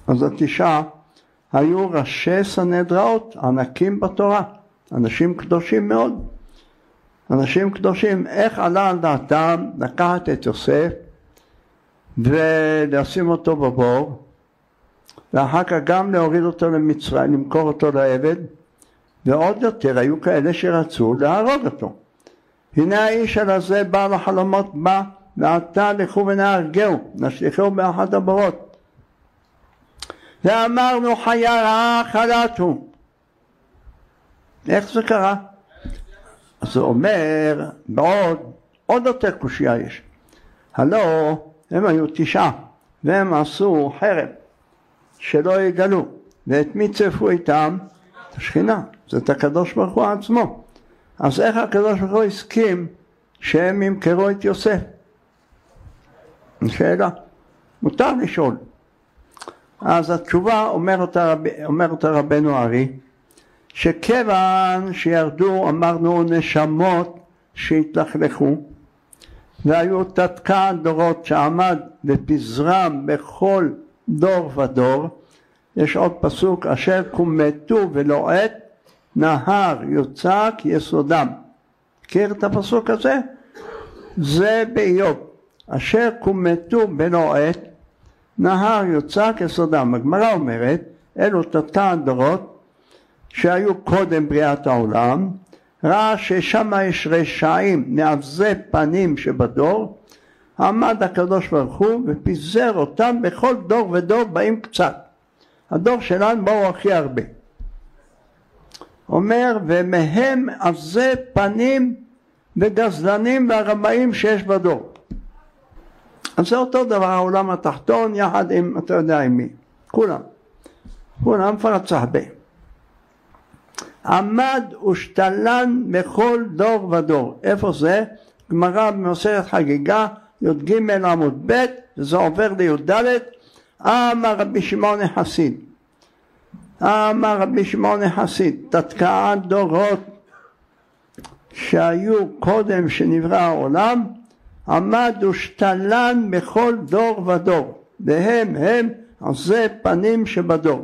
אז התשעה היו ראשי סנהדריות, ענקים בתורה, אנשים קדושים מאוד. אנשים קדושים, איך עלה על דעתם לקחת את יוסף ולשים אותו בבור, ואחר כך גם להוריד אותו למצרים, למכור אותו לעבד, ועוד יותר היו כאלה שרצו להרוג אותו. הנה האיש הזה בא לחלומות, בא ועתה לכו ונהרגהו, נשליכהו באחד הבורות. ואמרנו חיה רעה חלתו. איך זה קרה? אז הוא אומר, עוד יותר קושיה יש. הלא, הם היו 9, והם עשו חרב, שלא יגלו. ואת מי צפו איתם? את השכינה. זאת הקדוש ברוך הוא עצמו. אז איך הקדוש ברוך הוא הסכים שהם ימכרו את יוסף? שאלה. מותר לשאול. אז התשובה אומר אותה רבנו ארי, שכיוון שירדו, אמרנו, נשמות שהתלכלכו, והיו תתקע דורות שעמד בפזרם בכל דור ודור, יש עוד פסוק, אשר קומתו ולועט, נהר יוצק יסודם. מכיר את הפסוק הזה? זה באיוב. אשר קומתו ולועט, נהר יוצק יסודם. הגמרא אומרת, אלו תתקע דורות, שהיו קודם בריאת העולם, ראה ששם יש רשעים מעווzi פנים שבדור, עמד הקדוש ברוך הוא ופיזר אותם בכל דור ודור, באים קצת. הדור שלנו באו הכי הרבה. אומר, ומהם עווzi פנים וגזלנים והרמאים שיש בדור. אז זה אותו דבר, העולם התחתון יחד עם, אתה יודע עם מי, כולם פרץ הרבה. עמד ושתלן בכל דור ודור. איפה זה? גמרא במסכת חגיגה, י"ג עמוד ב', וזה עובר לי"ד. אמר רבי שמעון החסיד, תתקעה דורות שהיו קודם שנברא העולם, עמד ושתלן בכל דור ודור, והם עווzi פנים שבדור.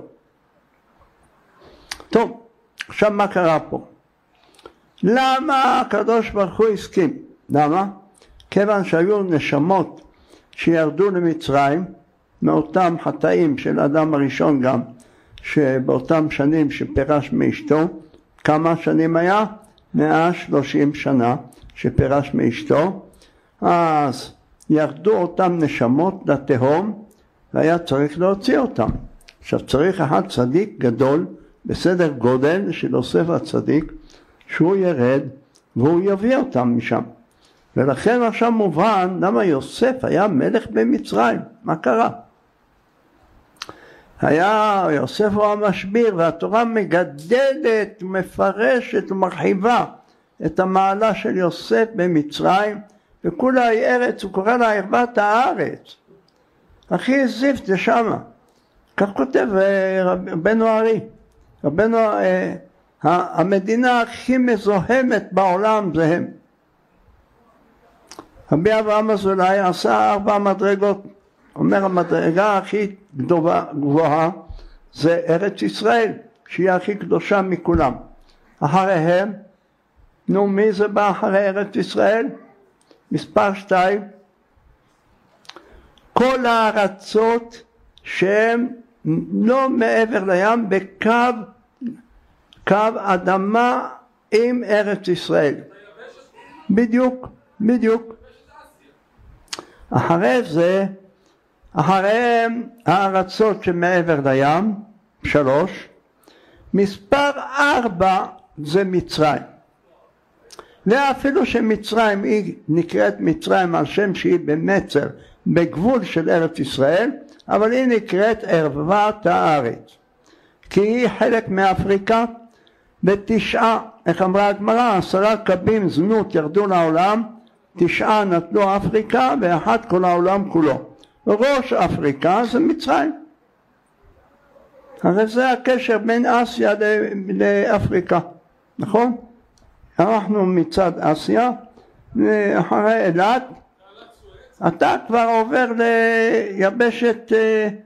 טוב, עכשיו מה קרה פה? למה הקדוש ברוך הוא הסכים? למה? כיוון שהיו נשמות שירדו למצרים, מאותם חטאים של האדם הראשון גם, שבאותם שנים שפרש מאשתו, כמה שנים היה? 130 שנה שפרש מאשתו, אז ירדו אותם נשמות לתהום, והיה צריך להוציא אותם. עכשיו צריך אחד צדיק גדול, בסדר גודל של יוסף הצדיק, שהוא ירד והוא יביא אותם משם. ולכן עכשיו מובן למה יוסף היה מלך במצרים. מה קרה? יוסף הוא המשביר, והתורה מגדלת, מפרשת ומרחיבה את המעלה של יוסף במצרים, וכולה היא ארץ, הוא קורא לה ערוות הארץ. הכי זיפט זה שמה. כך כותב רבנו ארי. רבנו, המדינה הכי מזוהמת בעולם זה הם. רבי אברהם אזולאי עשה 4 מדרגות. אומר המדרגה הכי גבוהה זה ארץ ישראל, שהיא הכי קדושה מכולם. אחריהם, מי זה בא אחרי ארץ ישראל? מספר 2, כל הארצות שהן לא מעבר לים, קו אדמה עם ארץ ישראל. בדיוק. אחריהם הארצות שמעבר לים, 3, מספר 4 זה מצרים. ואפילו שמצרים היא נקראת מצרים על שם שהיא במצר, בגבול של ארץ ישראל, אבל היא נקראת ערוות הארץ. כי היא חלק מאפריקה, ב9, איך אמרה הגמרא, 10 קבים זנות ירדו לעולם, 9 נתנו אפריקה, ואחד כל העולם כולו. ראש אפריקה זה מצרים. הרי זה הקשר בין אסיה לאפריקה, נכון? אנחנו מצד אסיה, ואחרי אילת, אתה כבר עובר ליבשת